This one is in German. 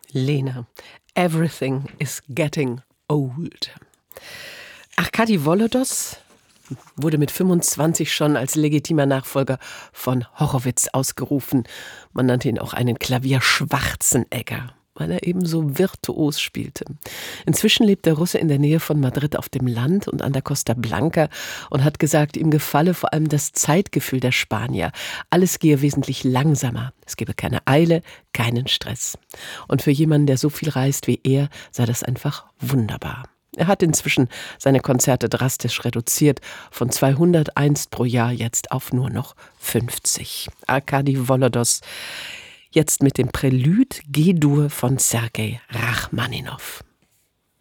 Lena, everything is getting old. Arkadi Volodos wurde mit 25 schon als legitimer Nachfolger von Horowitz ausgerufen. Man nannte ihn auch einen Klavierschwarzenegger, weil er eben so virtuos spielte. Inzwischen lebt der Russe in der Nähe von Madrid auf dem Land und an der Costa Blanca und hat gesagt, ihm gefalle vor allem das Zeitgefühl der Spanier. Alles gehe wesentlich langsamer. Es gebe keine Eile, keinen Stress. Und für jemanden, der so viel reist wie er, sei das einfach wunderbar. Er hat inzwischen seine Konzerte drastisch reduziert, von 201 pro Jahr jetzt auf nur noch 50. Arkadi Volodos, jetzt mit dem Prälude G-Dur von Sergei Rachmaninow.